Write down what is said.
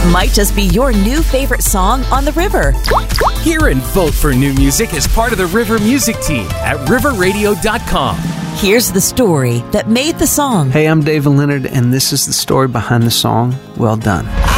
might just be your new favorite song on the river. Hear and vote for new music as part of the River Music Team at riverradio.com. Here's the story that made the song. Hey, I'm David Leonard, and this is the story behind the song, Well Done.